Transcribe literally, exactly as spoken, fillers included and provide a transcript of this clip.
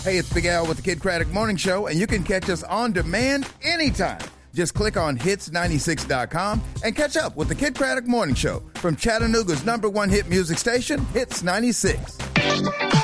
Hey, it's Big Al with the Kid Craddock Morning Show, and you can catch us on demand anytime. Just click on hits ninety-six dot com and catch up with the Kid Craddock Morning Show from Chattanooga's number one hit music station, Hits ninety-six.